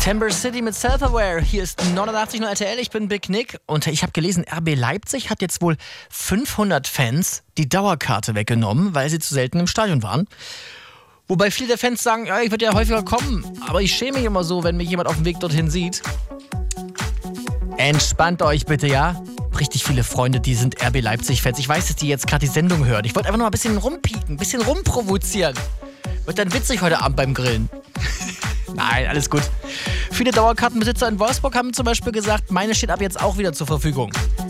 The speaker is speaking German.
Timber City mit Self-Aware. Hier ist 89 nur RTL, ich bin Big Nick. Und ich habe gelesen, RB Leipzig hat jetzt wohl 500 Fans die Dauerkarte weggenommen, weil sie zu selten im Stadion waren. Wobei viele der Fans sagen, ja, ich würde ja häufiger kommen, aber ich schäme mich immer so, wenn mich jemand auf dem Weg dorthin sieht. Entspannt euch bitte, ja? Richtig viele Freunde, die sind RB Leipzig-Fans. Ich weiß, dass die jetzt gerade die Sendung hören. Ich wollte einfach nur mal ein bisschen rumpieken, ein bisschen rumprovozieren. Wird dann witzig heute Abend beim Grillen. Nein, alles gut. Viele Dauerkartenbesitzer in Wolfsburg haben zum Beispiel gesagt, meine steht ab jetzt auch wieder zur Verfügung.